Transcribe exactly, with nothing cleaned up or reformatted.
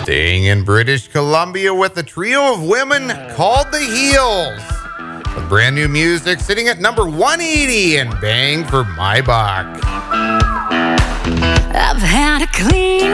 Staying in British Columbia with a trio of women called the Heels. With brand new music sitting at number one eighty and Bang for My Buck. I've had a clean